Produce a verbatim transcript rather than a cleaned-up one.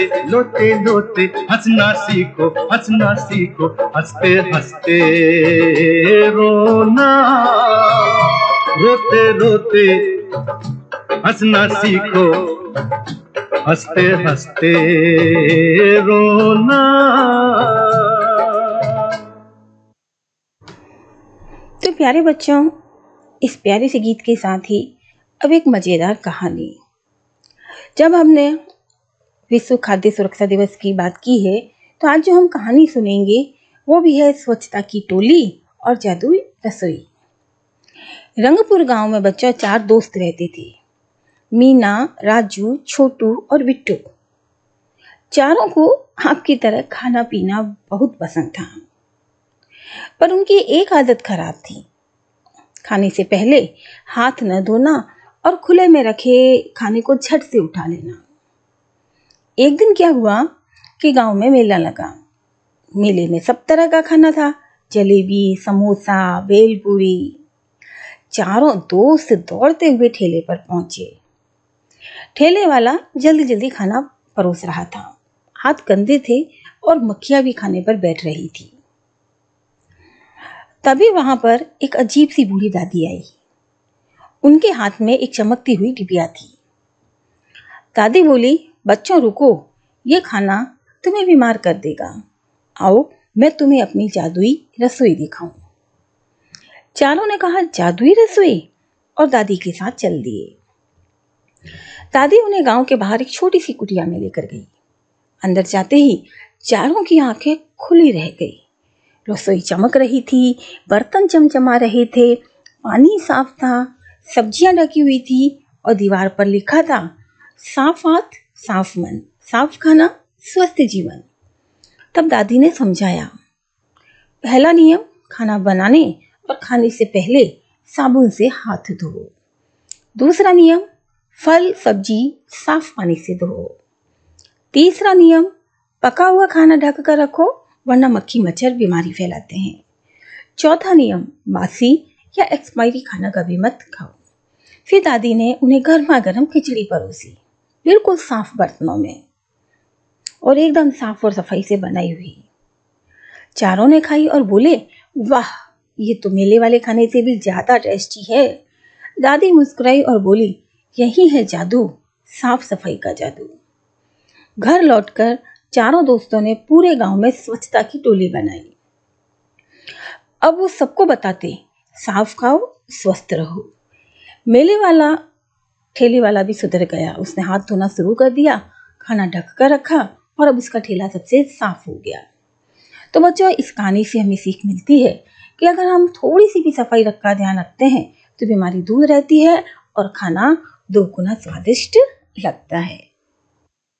लोटे लोटे हंसना सीखो, हंसना सीखो, हंसते हंसते रोना, रोते रोते हंसना सीखो, हंसते हंसते रोना। तो प्यारे बच्चों, इस प्यारे से गीत के साथ ही अब एक मजेदार कहानी। जब हमने विश्व खाद्य सुरक्षा दिवस की बात की है, तो आज जो हम कहानी सुनेंगे वो भी है स्वच्छता की टोली और जादुई रसोई। रंगपुर गांव में बच्चा चार दोस्त रहते थे, मीना, राजू, छोटू और बिट्टू। चारों को आपकी तरह खाना पीना बहुत पसंद था, पर उनकी एक आदत खराब थी, खाने से पहले हाथ न धोना और खुले में रखे खाने को झट से उठा लेना। एक दिन क्या हुआ कि गांव में मेला लगा। मेले में सब तरह का खाना था, जलेबी, समोसा, भेलपूरी। चारों दोस्त दौड़ते हुए ठेले पर पहुंचे। ठेले वाला जल्दी जल्दी खाना परोस रहा था, हाथ गंदे थे और मक्खियां भी खाने पर बैठ रही थी। तभी वहां पर एक अजीब सी बूढ़ी दादी आई। उनके हाथ में एक चमकती हुई डिबिया थी। दादी बोली, बच्चों रुको, ये खाना तुम्हें बीमार कर देगा। आओ मैं तुम्हें अपनी जादुई रसोई दिखाऊं। चारों ने कहा, जादुई रसोई, और दादी के साथ चल दिए। दादी उन्हें गांव के बाहर एक छोटी सी कुटिया में लेकर गई। अंदर जाते ही चारों की आंखें खुली रह गई। रसोई चमक रही थी, बर्तन चमचमा रहे थे, पानी साफ था, सब्जियां ढकी हुई थी और दीवार पर लिखा था, साफ हाथ साफ मन, साफ खाना स्वस्थ जीवन। तब दादी ने समझाया, पहला नियम, खाना बनाने और खाने से पहले साबुन से हाथ धो। दूसरा नियम, फल सब्जी साफ पानी से धो। तीसरा नियम, पका हुआ खाना ढक कर रखो वरना मक्खी मच्छर बीमारी फैलाते हैं। चौथा नियम, बासी या एक्सपायरी खाना कभी मत खाओ। फिर दादी ने उन्हें गर्मा गर्म खिचड़ी परोसी, बिल्कुल साफ बर्तनों में और एकदम साफ और सफाई से बनाई हुई। चारों ने खाई और बोले, वाह, ये तो मेले वाले खाने से भी ज्यादा टेस्टी है। दादी मुस्कुराई और बोली, यही है जादू, साफ सफाई का जादू। घर लौटकर चारों दोस्तों ने पूरे गांव में स्वच्छता की टोली बनाई। अब वो सबको बताते, साफ खाओ स्वस्थ रहो। मेले वाला ठेले वाला भी सुधर गया, उसने हाथ धोना शुरू कर दिया, खाना ढक कर रखा और अब उसका ठेला सबसे साफ हो गया। तो बच्चों, इस कहानी से हमें सीख मिलती है कि अगर हम थोड़ी सी भी सफाई रख का ध्यान रखते हैं तो बीमारी दूर रहती है और खाना दो गुना स्वादिष्ट लगता है।